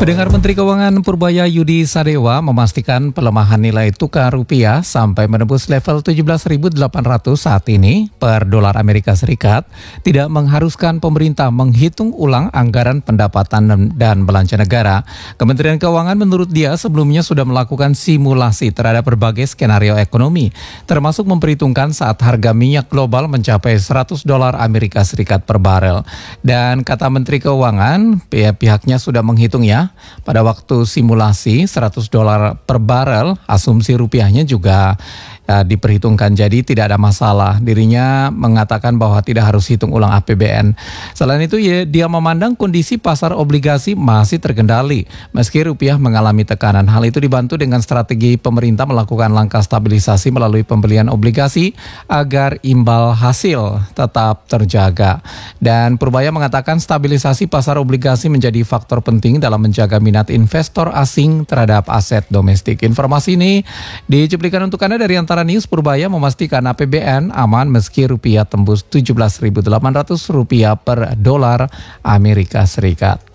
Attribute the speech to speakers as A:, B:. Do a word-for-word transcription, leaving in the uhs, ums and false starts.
A: Pendengar, Menteri Keuangan Purbaya Yudi Sadewa memastikan pelemahan nilai tukar rupiah sampai menembus level tujuh belas ribu delapan ratus saat ini per dolar Amerika Serikat tidak mengharuskan pemerintah menghitung ulang anggaran pendapatan dan belanja negara. Kementerian Keuangan menurut dia sebelumnya sudah melakukan simulasi terhadap berbagai skenario ekonomi, termasuk memperhitungkan saat harga minyak global mencapai seratus dolar Amerika Serikat per barel. Dan kata Menteri Keuangan, pihaknya sudah menghitungnya. Pada waktu simulasi seratus dolar per barel, asumsi rupiahnya juga ya, diperhitungkan, jadi tidak ada masalah. Dirinya mengatakan bahwa tidak harus hitung ulang A P B N. Selain itu, ya, dia memandang kondisi pasar obligasi masih terkendali meski rupiah mengalami tekanan. Hal itu dibantu dengan strategi pemerintah melakukan langkah stabilisasi melalui pembelian obligasi agar imbal hasil tetap terjaga. Dan Purbaya mengatakan stabilisasi pasar obligasi menjadi faktor penting dalam menjaga minat investor asing terhadap aset domestik. Informasi ini dicuplikan untuk Anda dari Antara News. Purbaya memastikan A P B N aman meski rupiah tembus tujuh belas ribu delapan ratus rupiah per dolar Amerika Serikat.